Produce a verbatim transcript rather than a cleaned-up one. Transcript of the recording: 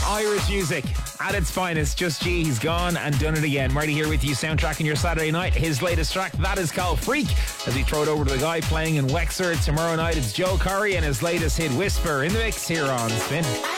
Irish music at its finest. Just G, he's gone and done it again. Marty here with you, soundtracking your Saturday night. His latest track, that is called Freak, as we throw it over to the guy playing in Wexford tomorrow night. It's Joe Corey and his latest hit, Whisper, in the mix here on Spin.